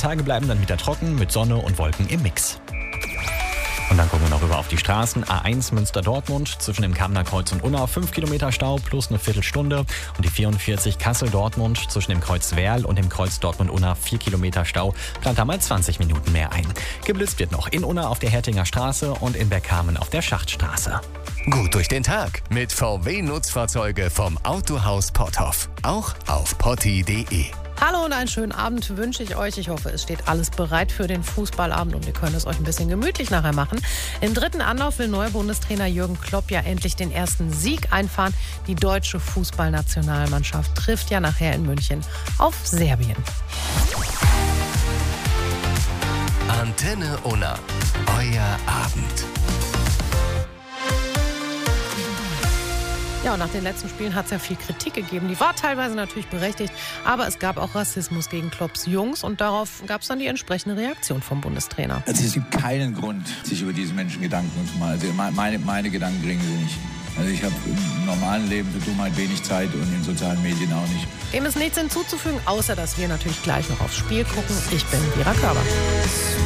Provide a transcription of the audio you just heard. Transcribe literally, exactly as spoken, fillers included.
Tage bleiben dann wieder trocken mit Sonne und Wolken im Mix. Und dann gucken wir noch rüber auf die Straßen. A eins Münster-Dortmund zwischen dem Kamener Kreuz und Unna fünf Kilometer Stau plus eine Viertelstunde. Und die vierundvierzig Kassel-Dortmund zwischen dem Kreuz Werl und dem Kreuz Dortmund-Unna vier Kilometer Stau. Plant da mal zwanzig Minuten mehr ein. Geblitzt wird noch in Unna auf der Hertinger Straße und in Bergkamen auf der Schachtstraße. Gut durch den Tag mit V W-Nutzfahrzeuge vom Autohaus Potthoff. Auch auf potti punkt de. Hallo und einen schönen Abend wünsche ich euch. Ich hoffe, es steht alles bereit für den Fußballabend und ihr könnt es euch ein bisschen gemütlich nachher machen. Im dritten Anlauf will neuer Bundestrainer Jürgen Klopp ja endlich den ersten Sieg einfahren. Die deutsche Fußballnationalmannschaft trifft ja nachher in München auf Serbien. Antenne Unna, euer Abend. Ja, und nach den letzten Spielen hat es ja viel Kritik gegeben. Die war teilweise natürlich berechtigt, aber es gab auch Rassismus gegen Klopps Jungs und darauf gab es dann die entsprechende Reaktion vom Bundestrainer. Also es gibt keinen Grund, sich über diese Menschen Gedanken zu machen. Also meine, meine Gedanken kriegen sie nicht. Also ich habe im normalen Leben für Dummheit wenig Zeit und in sozialen Medien auch nicht. Dem ist nichts hinzuzufügen, außer dass wir natürlich gleich noch aufs Spiel gucken. Ich bin Vera Körber.